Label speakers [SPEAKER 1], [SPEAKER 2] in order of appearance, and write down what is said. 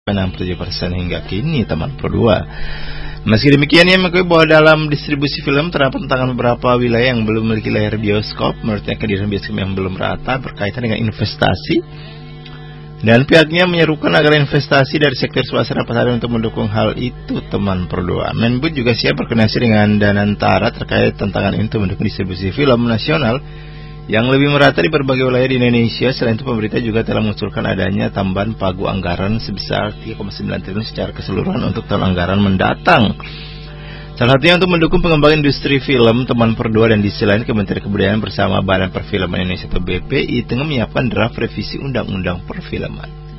[SPEAKER 1] 67% hingga kini, teman Pro 2. Meski demikian, ia mengakui bahwa dalam distribusi film terdapat tantangan beberapa wilayah yang belum memiliki layar bioskop. Menurutnya, kehadiran bioskop yang belum rata berkaitan dengan investasi, dan pihaknya menyerukan agar investasi dari sektor swasta dapat hadir untuk mendukung hal itu, teman Pro 2. Menbud juga siap berkoordinasi dengan Danantara terkait tantangan itu mendukung distribusi film nasional yang lebih merata di berbagai wilayah di Indonesia. Selain itu, pemerintah juga telah mengusulkan adanya tambahan pagu anggaran sebesar 3,9 triliun secara keseluruhan untuk tahun anggaran mendatang. Salah satunya untuk mendukung pengembangan industri film, teman Pro 2. Dan di sisi lain, Kementerian Kebudayaan bersama Badan Perfilman Indonesia atau BPI tengah menyiapkan draft revisi Undang-Undang Perfilman.